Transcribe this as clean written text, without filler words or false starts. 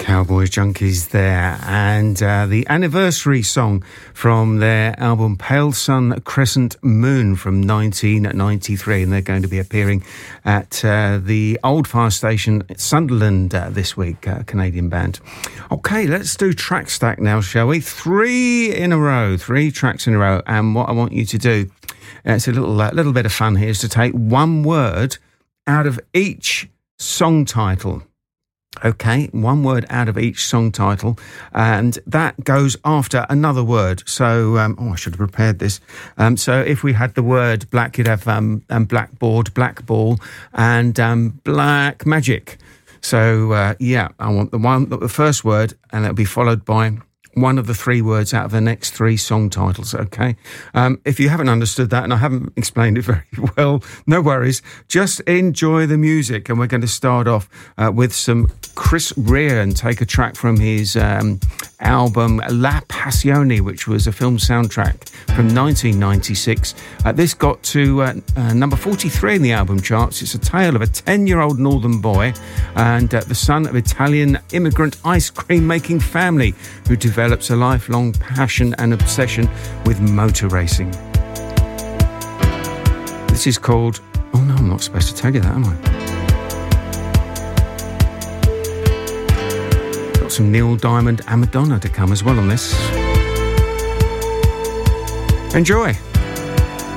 Cowboys Junkies there, and the anniversary song from their album Pale Sun Crescent Moon from 1993, and they're going to be appearing at the Old Fire Station at Sunderland this week, Canadian band. Okay, let's do track stack now, shall we? 3 tracks in a row, and what I want you to do, it's a little bit of fun here, is to take one word out of each song title. Okay, one word out of each song title, and that goes after another word. So, I should have prepared this. So if we had the word black, you'd have blackboard, black ball, and black magic. So, I want the first word, and it'll be followed by one of the 3 words out of the next 3 song titles, okay? If you haven't understood that and I haven't explained it very well, no worries. Just enjoy the music, and we're going to start off with some Chris Rea and take a track from his album La Passione, which was a film soundtrack from 1996. This got to number 43 in the album charts. It's a tale of a 10-year-old northern boy and the son of Italian immigrant ice cream making family who develops a lifelong passion and obsession with motor racing. This is called... Oh no, I'm not supposed to tell you that, am I? Got some Neil Diamond and Madonna to come as well on this. Enjoy!